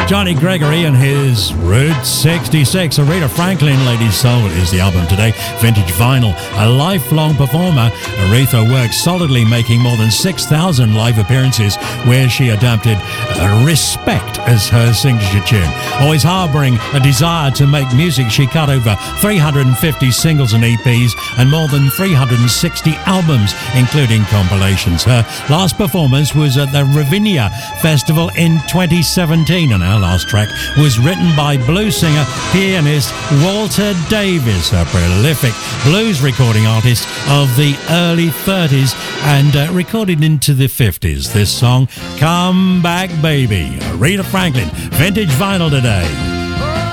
Johnny Gregory and his Route 66. Aretha Franklin, Lady Soul is the album today. Vintage Vinyl. A lifelong performer, Aretha worked solidly, making more than 6,000 live appearances where she adapted Respect as her signature tune. Always harboring a desire to make music, she cut over 350 singles and EPs and more than 360 albums, including compilations. Her last performance was at the Ravinia Festival in 2017, and our last track was written by blues singer, pianist Walter Davis, a prolific blues recording artist of the early 30s and recorded into the 50s. This song, Come Back Baby, Aretha Franklin, Vintage Vinyl today.